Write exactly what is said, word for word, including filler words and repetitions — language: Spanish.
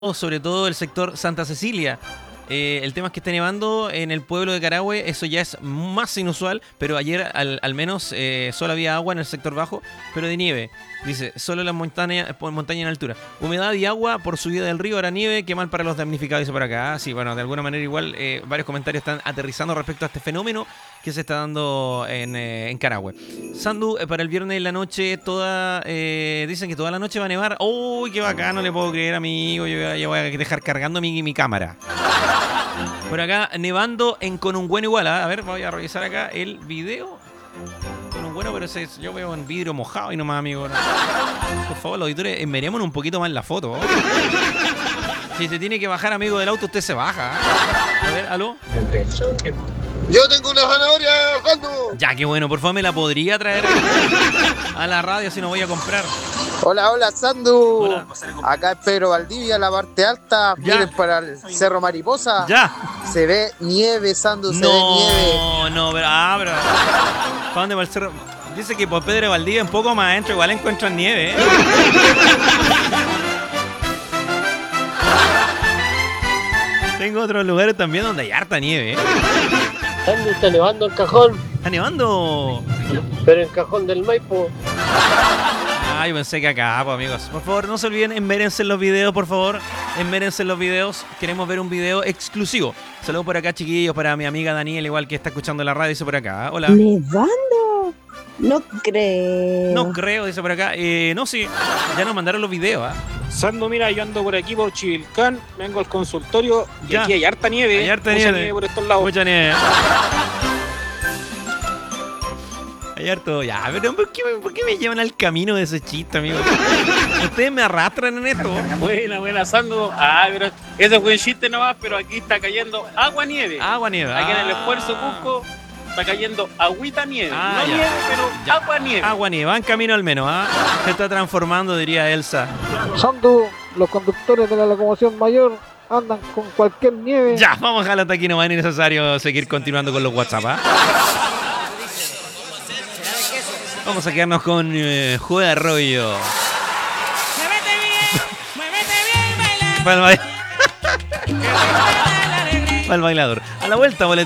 sobre todo el sector Santa Cecilia. Eh, el tema es que está nevando en el pueblo de Carahue, eso ya es más inusual, pero ayer al, al menos eh, solo había agua en el sector bajo, pero de nieve. Dice, solo en las montañas montaña en altura. Humedad y agua por subida del río, ahora nieve, qué mal para los damnificados, dice por acá. Ah, sí, bueno, de alguna manera igual eh, varios comentarios están aterrizando respecto a este fenómeno que se está dando en, eh, en Carahue. Sandu, eh, para el viernes en la noche, toda eh, dicen que toda la noche va a nevar. ¡Uy, qué bacán! No le puedo creer, amigo. Yo, yo voy a dejar cargando mi, mi cámara. Por acá, nevando en Conungüeno igual. ¿eh? A ver, voy a revisar acá el video. Conungüeno, pero ese, yo veo un vidrio mojado y nomás, amigo. ¿no? Por favor, los auditores, enmerémonos un poquito más la foto. ¿eh? Si se tiene que bajar, amigo, del auto, usted se baja. ¿eh? A ver, ¿aló? Yo tengo una zanahoria, Osvaldo. Ya, qué bueno. Por favor, ¿me la podría traer a la radio si no voy a comprar? Hola, hola, Sandu. Hola. Acá es Pedro Valdivia, la parte alta. Ya. Miren para el Cerro Mariposa. Ya. Se ve nieve, Sandu, se ve No, nieve. no, pero, ah, pero. ¿Para dónde va el cerro? Dice que por Pedro Valdivia un poco más adentro igual encuentran nieve, ¿eh? Tengo otros lugares también donde hay harta nieve, ¿eh? Sandu, está nevando en Cajón, ¿Está nevando? pero en Cajón del Maipo. Ah, yo pensé que acá, pues, amigos. Por favor, no se olviden, enmérense en los videos, por favor. Enmérense en los videos. Queremos ver un video exclusivo. Saludos por acá, chiquillos, para mi amiga Daniel, igual que está escuchando la radio, dice por acá. Hola. ¿Nevando? No creo. No creo, dice por acá. Eh, no, sí, ya nos mandaron los videos, ¿ah? Sando, mira, yo ando por aquí por Chivilcán, vengo al consultorio y Ya. aquí hay harta nieve. Hay harta mucha nieve. por estos lados. Mucha nieve. Hay harto. Ya, pero ¿por qué, me- ¿por qué me llevan al camino de ese chiste, amigo? Ustedes me arrastran en esto. Buena, buena, Sando. Ah, pero ese fue un chiste nomás, pero aquí está cayendo agua nieve. Agua nieve. Aquí en el Ah. esfuerzo Cusco está cayendo agüita nieve. Ah, no ya. nieve, pero Ya. agua nieve. Agua nieve, va en camino al menos, ¿ah? Se está transformando, diría Elsa. Sandu, los conductores de la locomoción mayor andan con cualquier nieve. Ya, vamos a dejarlo hasta aquí, no va a ser necesario seguir continuando con los WhatsApp, ¿ah? Vamos a quedarnos con eh, Juego de Arroyo. Muévete bien, muévete bien, baila. Para el, ba- para el bailador. A la vuelta, boletín.